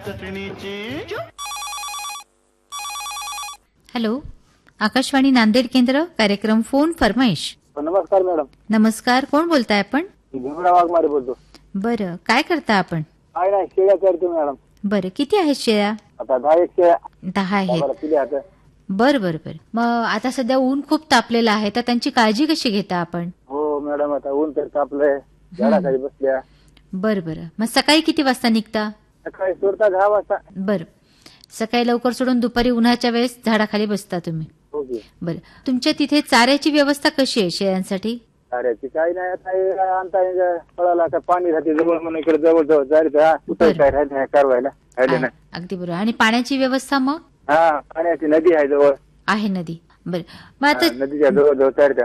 चटणीची. Hello, Akashvani Nanded केंद्र, कार्यक्रम phone फरमाईश. नमस्कार मॅडम. नमस्कार, कोण बोलताय आपण? भीमराव वाघमारे बोलतो. बरं, काय करता आपण? काय नाही, शेळ्या करतो मॅडम. बरं, किती आहेत शेळ्या? आता 10 शेळ्या. 10 आहेत. आता बर बर बर. मग आता सध्या ऊन खूप तापलेलं आहे, तर त्यांची काळजी कशी घेता आपण? हो मॅडम, आता ऊन तर तापलंय, झाडाखाली बसल्या. बर बर. मग सकाळी किती वाजता निघता? सकाळी सोडता 10 वाजता. बर, सकाळी लवकर सोडून दुपारी उन्हाच्या वेळेस झाडाखाली बसता तुम्ही. हो की. बर, तुमच्या तिथे चाऱ्याची व्यवस्था कशी आहे शेळ्यांसाठी? चाऱ्याची काही नाही, आता आणता फळाला आता पाणी राहते जवळ, म्हणून इकडे जवळ जवळ जायचं. काय राहिले नाही, कारवायला राहिले नाही. अगदी बरोबर. आणि पाण्याची व्यवस्था मग? हा, पाण्याची नदी आहे जवळ. आहे नदी. बरं, मग आता नदीच्या जवळ जवळ चारत्या.